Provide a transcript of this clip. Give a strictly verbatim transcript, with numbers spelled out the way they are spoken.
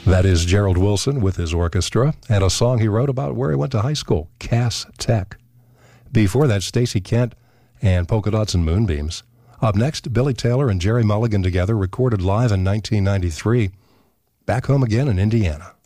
That is Gerald Wilson with his orchestra, and a song he wrote about where he went to high school, Cass Tech. Before that, Stacey Kent and Polka Dots and Moonbeams. Up next, Billy Taylor and Jerry Mulligan together recorded live in nineteen ninety-three, Back Home Again in Indiana.